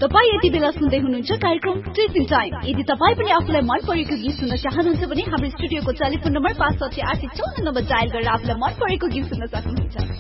तपाई यति बेला सुन्दै हुनुहुन्छ कार्यक्रम टिचिङ टाइम। यदि तपाई पनि आफुलाई मन परेको गीत सुन्न चाहनुहुन्छ भने हाम्रो स्टुडियोको टेलिफोन नम्बर 57854 डायल गरेर आफुलाई मन परेको गीत सुन्न सक्नुहुन्छ।